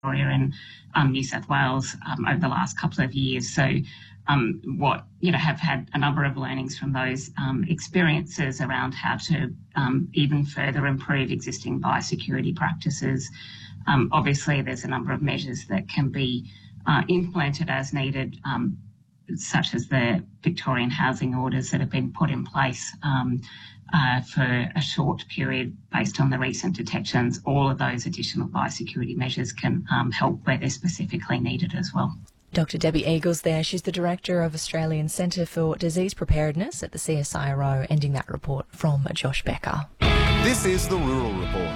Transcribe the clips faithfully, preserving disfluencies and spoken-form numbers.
Victoria and um, New South Wales um, over the last couple of years. So um, what, you know, have had a number of learnings from those um, experiences around how to um, even further improve existing biosecurity practices. Um, obviously, there's a number of measures that can be uh, implemented as needed, um, such as the Victorian housing orders that have been put in place um, uh, for a short period based on the recent detections. All of those additional biosecurity measures can um, help where they're specifically needed as well. Doctor Debbie Eagles there. She's the Director of Australian Centre for Disease Preparedness at the C S I R O, ending that report from Josh Becker. This is the Rural Report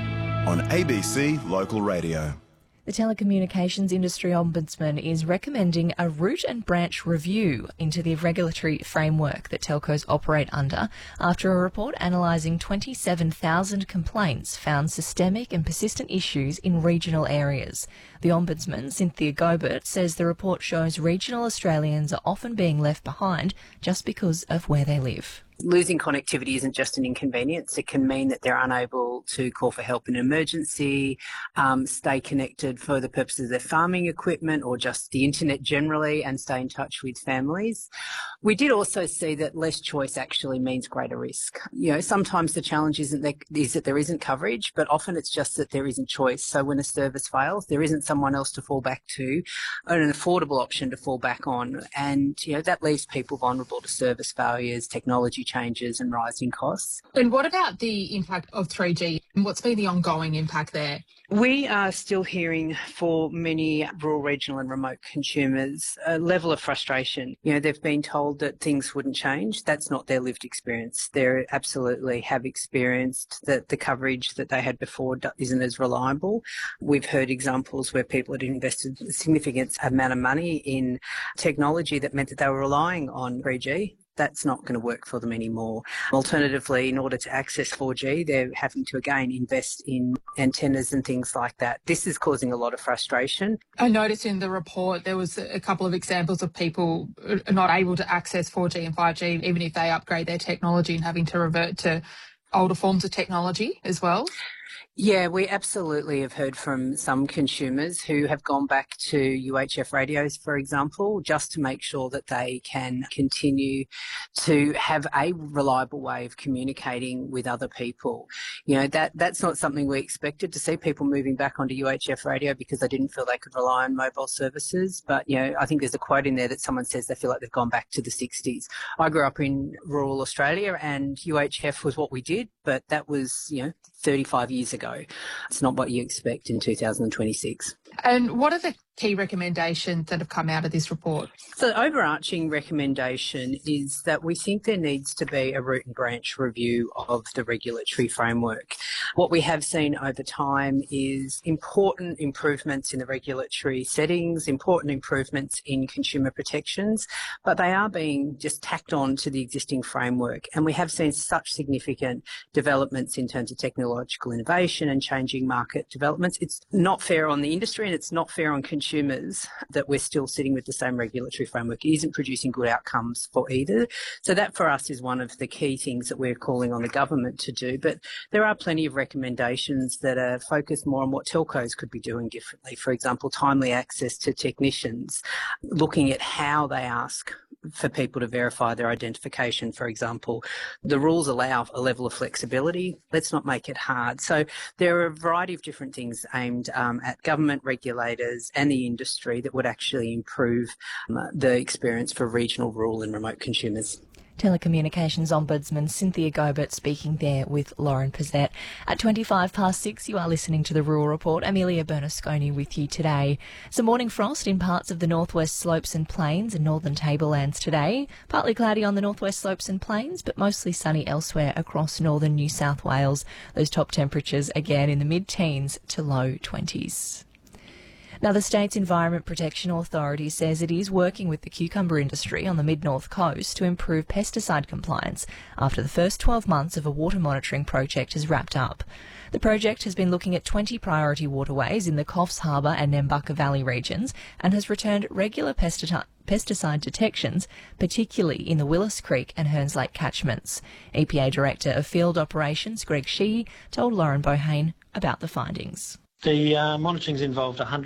on A B C Local Radio. The Telecommunications Industry Ombudsman is recommending a root and branch review into the regulatory framework that telcos operate under after a report analysing twenty-seven thousand complaints found systemic and persistent issues in regional areas. The Ombudsman, Cynthia Gobert, says the report shows regional Australians are often being left behind just because of where they live. Losing connectivity isn't just an inconvenience. It can mean that they're unable to call for help in an emergency, um, stay connected for the purposes of their farming equipment or just the internet generally, and stay in touch with families. We did also see that less choice actually means greater risk. You know, sometimes the challenge isn't that, is that there isn't coverage, but often it's just that there isn't choice. So when a service fails, there isn't someone else to fall back to, or an affordable option to fall back on. And, you know, that leaves people vulnerable to service failures, technology changes and rising costs. And what about the impact of three G? What's been the ongoing impact there? We are still hearing for many rural, regional and remote consumers a level of frustration. You know, they've been told that things wouldn't change. That's not their lived experience. They absolutely have experienced that the coverage that they had before isn't as reliable. We've heard examples where people had invested a significant amount of money in technology that meant that they were relying on three G. That's not going to work for them anymore. Alternatively, in order to access four G, they're having to again invest in antennas and things like that. This is causing a lot of frustration. I noticed in the report there was a couple of examples of people not able to access four G and five G, even if they upgrade their technology, and having to revert to older forms of technology as well. Yeah, we absolutely have heard from some consumers who have gone back to U H F radios, for example, just to make sure that they can continue to have a reliable way of communicating with other people. You know, that that's not something we expected to see, people moving back onto U H F radio because they didn't feel they could rely on mobile services. But, you know, I think there's a quote in there that someone says they feel like they've gone back to the sixties. I grew up in rural Australia and U H F was what we did, but that was, you know, thirty-five years ago. It's not what you expect in two thousand twenty-six. And what are the key recommendations that have come out of this report? So the overarching recommendation is that we think there needs to be a root and branch review of the regulatory framework. What we have seen over time is important improvements in the regulatory settings, important improvements in consumer protections, but they are being just tacked on to the existing framework. And we have seen such significant developments in terms of technological innovation and changing market developments. It's not fair on the industry and it's not fair on consumers that we're still sitting with the same regulatory framework. It isn't producing good outcomes for either. So that for us is one of the key things that we're calling on the government to do. But there are plenty of recommendations that are focused more on what telcos could be doing differently. For example, timely access to technicians, looking at how they ask for people to verify their identification, for example. The rules allow a level of flexibility. Let's not make it hard. So there are a variety of different things aimed um, at government regulators and the industry that would actually improve um, the experience for regional, rural and remote consumers. Telecommunications Ombudsman Cynthia Gobert speaking there with Lauren Pezet. At twenty-five past six, you are listening to the Rural Report. Amelia Bernasconi with you today. Some morning frost in parts of the northwest slopes and plains and northern tablelands today. Partly cloudy on the northwest slopes and plains, but mostly sunny elsewhere across northern New South Wales. Those top temperatures again in the mid-teens to low twenties. Now, the state's Environment Protection Authority says it is working with the cucumber industry on the mid-north coast to improve pesticide compliance after the first twelve months of a water monitoring project has wrapped up. The project has been looking at twenty priority waterways in the Coffs Harbour and Nambucca Valley regions and has returned regular pesticide pesticide detections, particularly in the Willis Creek and Hearns Lake catchments. E P A Director of Field Operations Greg Sheehy told Lauren Bohane about the findings. The uh, monitoring's involved one hundred